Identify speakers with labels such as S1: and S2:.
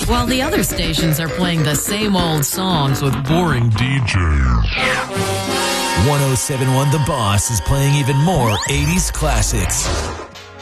S1: while the other stations are playing the same old songs with
S2: boring DJs.
S3: 107.1 The Boss is playing even more 80s classics.